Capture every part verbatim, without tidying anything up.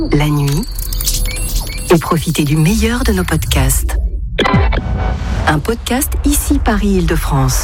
la nuit et profitez du meilleur de nos podcasts. Un podcast ici Paris-Île-de-France.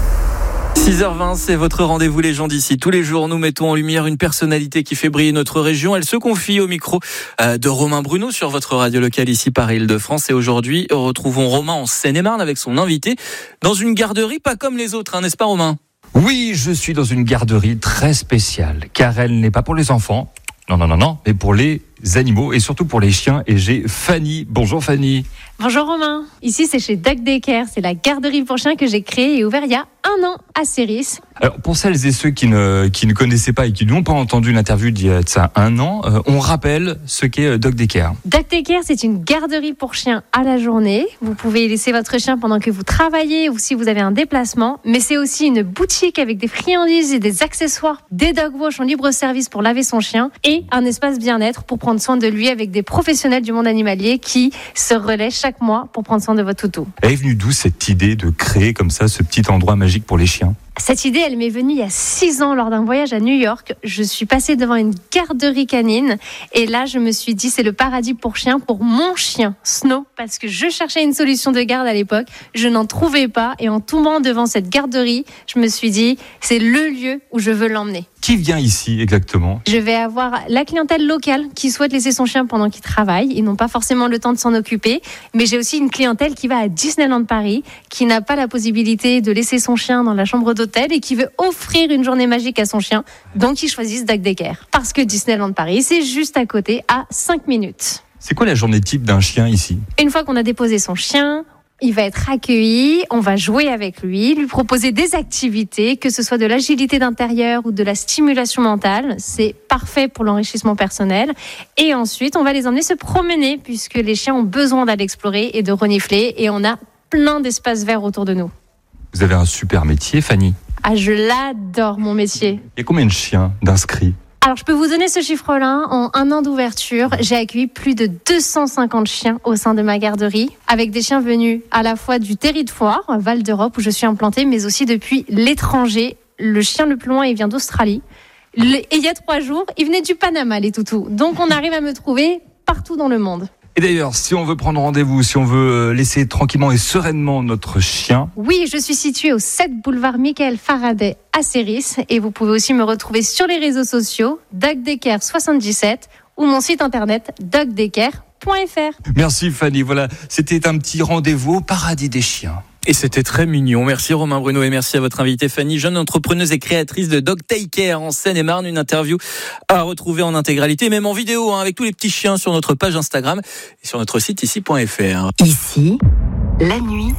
six heures vingt, c'est votre rendez-vous les gens d'ici. Tous les jours, nous mettons en lumière une personnalité qui fait briller notre région. Elle se confie au micro de Romain Bruno sur votre radio locale ici Paris-Île-de-France. Et aujourd'hui, retrouvons Romain en Seine-et-Marne avec son invité dans une garderie pas comme les autres, hein, n'est-ce pas Romain ? Oui, je suis dans une garderie très spéciale, car elle n'est pas pour les enfants, non, non, non, non, mais pour les animaux et surtout pour les chiens. Et j'ai Fanny. Bonjour Fanny. Bonjour Romain. Ici, c'est chez Dog Daycare. C'est la garderie pour chiens que j'ai créée et ouverte il y a un an à Céris. Alors, pour celles et ceux qui ne, qui ne connaissaient pas et qui n'ont pas entendu l'interview d'il y a de ça un an, euh, on rappelle ce qu'est Dog Daycare. Dog Daycare, c'est une garderie pour chiens à la journée. Vous pouvez laisser votre chien pendant que vous travaillez ou si vous avez un déplacement. Mais c'est aussi une boutique avec des friandises et des accessoires, des dog wash en libre service pour laver son chien et un espace bien-être pour prendre soin de lui avec des professionnels du monde animalier qui se relaient chaque mois pour prendre soin de votre toutou. Elle est venue d'où cette idée de créer comme ça ce petit endroit magique pour les chiens ? Cette idée, elle m'est venue il y a six ans lors d'un voyage à New York. Je suis passée devant une garderie canine et là, je me suis dit, c'est le paradis pour chiens, pour mon chien, Snow, parce que je cherchais une solution de garde à l'époque. Je n'en trouvais pas et en tombant devant cette garderie, je me suis dit, c'est le lieu où je veux l'emmener. Qui vient ici exactement ? Je vais avoir la clientèle locale qui souhaite laisser son chien pendant qu'il travaille. Ils n'ont pas forcément le temps de s'en occuper. Mais j'ai aussi une clientèle qui va à Disneyland Paris, qui n'a pas la possibilité de laisser son chien dans la chambre d'hôtel et qui veut offrir une journée magique à son chien. Donc ils choisissent Dog Daycare. Parce que Disneyland Paris, c'est juste à côté, à cinq minutes. C'est quoi la journée type d'un chien ici ? Une fois qu'on a déposé son chien, il va être accueilli, on va jouer avec lui, lui proposer des activités, que ce soit de l'agilité d'intérieur ou de la stimulation mentale. C'est parfait pour l'enrichissement personnel. Et ensuite, on va les emmener se promener puisque les chiens ont besoin d'aller explorer et de renifler. Et on a plein d'espaces verts autour de nous. Vous avez un super métier, Fanny. Ah, je l'adore, mon métier. Il y a combien de chiens, d'inscrits ? Alors, je peux vous donner ce chiffre-là. En un an d'ouverture, j'ai accueilli plus de deux cent cinquante chiens au sein de ma garderie, avec des chiens venus à la fois du territoire, Val d'Europe, où je suis implantée, mais aussi depuis l'étranger. Le chien le plus loin, il vient d'Australie. Le... Et il y a trois jours, il venait du Panama, les toutous. Donc, on arrive à me trouver partout dans le monde. Et d'ailleurs, si on veut prendre rendez-vous, si on veut laisser tranquillement et sereinement notre chien... Oui, je suis située au sept boulevard Michael Faraday à Céris. Et vous pouvez aussi me retrouver sur les réseaux sociaux, Dog Daycare soixante-dix-sept ou mon site internet dog daycare point f r. Merci Fanny, voilà, c'était un petit rendez-vous au paradis des chiens. Et c'était très mignon. Merci Romain Bruno et merci à votre invitée Fanny, jeune entrepreneuse et créatrice de Dog Daycare en Seine-et-Marne. Une interview à retrouver en intégralité, même en vidéo, hein, avec tous les petits chiens sur notre page Instagram et sur notre site ici point f r. Ici, la nuit,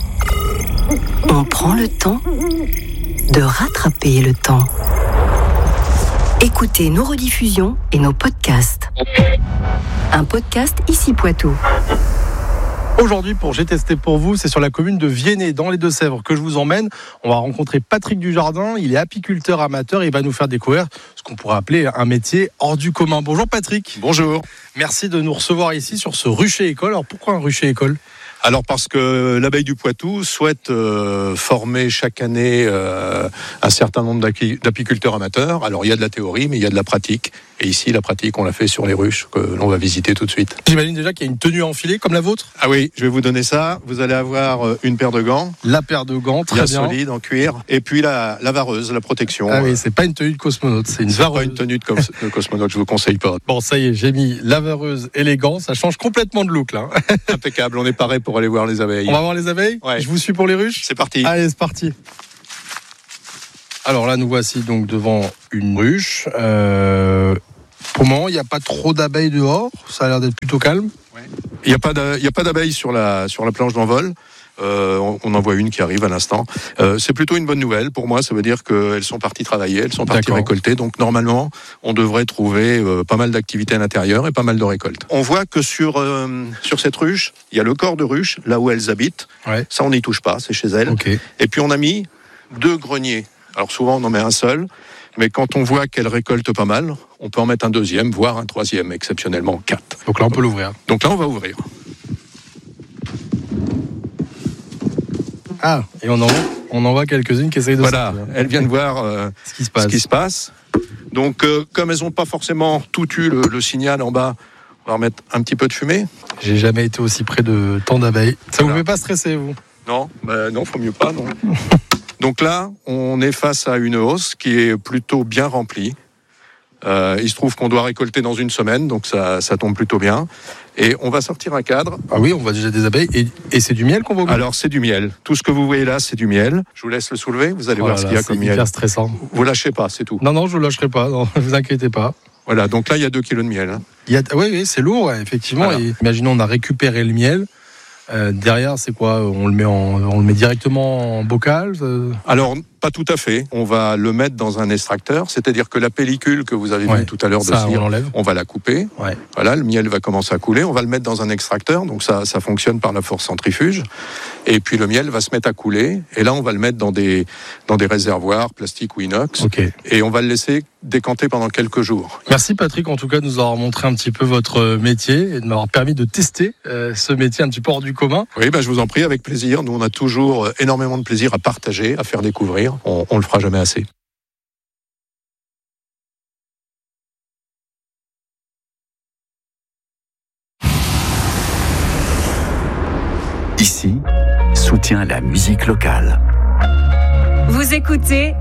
on prend le temps de rattraper le temps. Écoutez nos rediffusions et nos podcasts. Un podcast ici Poitou. Aujourd'hui, pour J'ai testé pour vous, c'est sur la commune de Viennet, dans les Deux-Sèvres, que je vous emmène. On va rencontrer Patrick Dujardin. Il est apiculteur amateur et il va nous faire découvrir ce qu'on pourrait appeler un métier hors du commun. Bonjour Patrick. Bonjour. Merci de nous recevoir ici sur ce rucher école. Alors pourquoi un rucher école ? Alors parce que l'abeille du Poitou souhaite euh, former chaque année euh, un certain nombre d'api- d'apiculteurs amateurs. Alors il y a de la théorie, mais il y a de la pratique. Et ici, la pratique, on l'a fait sur les ruches, que l'on va visiter tout de suite. J'imagine déjà qu'il y a une tenue à enfiler comme la vôtre ? Ah oui, je vais vous donner ça. Vous allez avoir une paire de gants. La paire de gants, très bien. bien. Solide, en cuir. Et puis la, la vareuse, la protection. Ah oui, c'est pas une tenue de cosmonaute, c'est une c'est vareuse. pas une tenue de, cos- de cosmonaute, je vous conseille pas. Bon, ça y est, j'ai mis la vareuse et les gants. Ça change complètement de look, là. Impeccable, on est paré pour aller voir les abeilles. On va voir les abeilles ? Ouais. Je vous suis pour les ruches ? C'est parti. Allez, c'est parti. Alors là, nous voici donc devant une ruche. Euh, pour le moment, il n'y a pas trop d'abeilles dehors. Ça a l'air d'être plutôt calme. Il n'y a pas d'a- il y a pas d'abeilles sur la, sur la planche d'envol. Euh, on, on en voit une qui arrive à l'instant. Euh, c'est plutôt une bonne nouvelle. Pour moi, ça veut dire qu'elles sont parties travailler, elles sont parties D'accord. récolter. Donc normalement, on devrait trouver euh, pas mal d'activités à l'intérieur et pas mal de récoltes. On voit que sur, euh, sur cette ruche, il y a le corps de ruche, là où elles habitent. Ouais. Ça, on n'y touche pas, c'est chez elles. Ok. Et puis on a mis deux greniers. Alors souvent, on en met un seul. Mais quand on voit qu'elles récoltent pas mal, on peut en mettre un deuxième, voire un troisième, exceptionnellement quatre. Donc là, on peut l'ouvrir. Donc là, on va ouvrir. Ah, et on en, on en voit quelques-unes qui essayent de Voilà, sortir. elles viennent voir euh, ce qui se passe. ce qui se passe. Donc, euh, comme elles n'ont pas forcément tout eu le, le signal en bas, On va remettre un petit peu de fumée. J'ai jamais été aussi près de tant d'abeilles. Ça Voilà. vous fait pas stresser, vous? Non, bah non, faut mieux pas, non. Donc là, on est face à une hausse qui est plutôt bien remplie. Euh, il se trouve qu'on doit récolter dans une semaine, donc ça, ça tombe plutôt bien. Et on va sortir un cadre. Ah oui, on voit déjà des abeilles. Et, et c'est du miel qu'on va goûter. Alors c'est du miel. Tout ce que vous voyez là, c'est du miel. Je vous laisse le soulever, vous allez Oh voir là ce là, qu'il y a c'est comme miel. hyper stressant. Vous lâchez pas, c'est tout. Non, non, je ne lâcherai pas. Non, vous inquiétez pas. Voilà, donc là, il y a deux kilos de miel. hein. Il y a, oui, oui, c'est lourd, ouais, effectivement. Voilà. Et imaginons, on a récupéré le miel. Euh, derrière, c'est quoi? On le met en, on le met directement en bocal. euh Alors, pas tout à fait. On va le mettre dans un extracteur, c'est-à-dire que la pellicule que vous avez Ouais. vue tout à l'heure de Ça, on cire, l'enlève. on va la couper. Ouais. Voilà, le miel va commencer à couler. On va le mettre dans un extracteur, donc ça, ça fonctionne par la force centrifuge. Et puis le miel va se mettre à couler. Et là, on va le mettre dans des dans des réservoirs plastique ou inox. Ok. Et on va le laisser décanter pendant quelques jours. Merci Patrick, en tout cas, de nous avoir montré un petit peu votre métier et de m'avoir permis de tester euh, ce métier un petit peu hors du commun. Oui, ben, je vous en prie, avec plaisir. Nous, on a toujours énormément de plaisir à partager, à faire découvrir. On, on le fera jamais assez. Ici, soutien à la musique locale. Vous écoutez